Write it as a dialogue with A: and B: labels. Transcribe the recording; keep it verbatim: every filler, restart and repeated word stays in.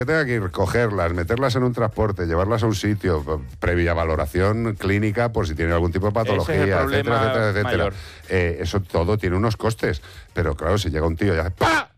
A: que tenga que ir, cogerlas, meterlas en un transporte, llevarlas a un sitio, previa valoración clínica por si tiene algún tipo de patología,
B: Ese es el
A: etcétera,
B: problema
A: etcétera, etcétera.
B: mayor.
A: Eh, eso todo tiene unos costes, pero claro, si llega un tío y hace ¡pa!